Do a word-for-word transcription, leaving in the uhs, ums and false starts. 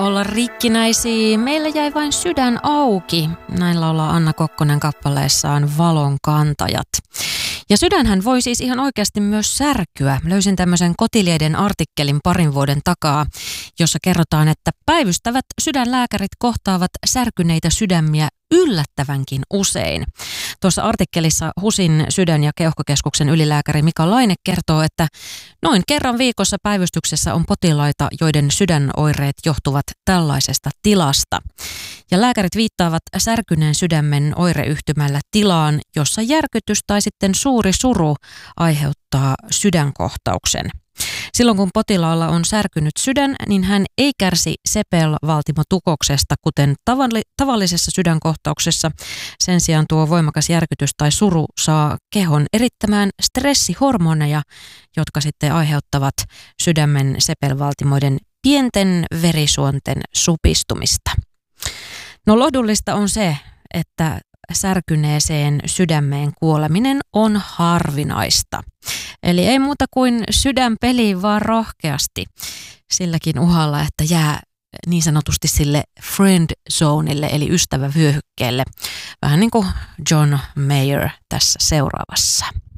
Olla rikkinäisiä, meillä jäi vain sydän auki. Näin laulaa Anna Kokkonen kappaleessaan Valon kantajat. Ja sydänhän voi siis ihan oikeasti myös särkyä. Löysin tämmöisen Kotilieden artikkelin parin vuoden takaa, jossa kerrotaan, että päivystävät sydänlääkärit kohtaavat särkyneitä sydämiä yllättävänkin usein. Tuossa artikkelissa HUSin sydän- ja keuhkokeskuksen ylilääkäri Mika Laine kertoo, että noin kerran viikossa päivystyksessä on potilaita, joiden sydänoireet johtuvat tällaisesta tilasta. Ja lääkärit viittaavat särkyneen sydämen oireyhtymällä tilaan, jossa järkytys tai sitten suuri suru aiheuttaa sydänkohtauksen. Silloin kun potilaalla on särkynyt sydän, niin hän ei kärsi sepelvaltimotukoksesta, kuten tavalli- tavallisessa sydänkohtauksessa. Sen sijaan tuo voimakas järkytys tai suru saa kehon erittämään stressihormoneja, jotka sitten aiheuttavat sydämen sepelvaltimoiden pienten verisuonten supistumista. No lohdullista on se, että särkyneeseen sydämeen kuoleminen on harvinaista. Eli ei muuta kuin sydän peliin vaan rohkeasti silläkin uhalla, että jää niin sanotusti sille friend zoneille eli ystävävyöhykkeelle. Vähän niin kuin John Mayer tässä seuraavassa.